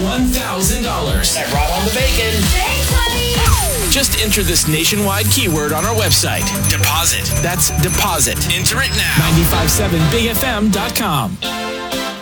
$1,000. I brought home the bacon. Thanks, honey. Just enter this nationwide keyword on our website. Deposit. That's deposit. Enter it now. 957bigfm.com.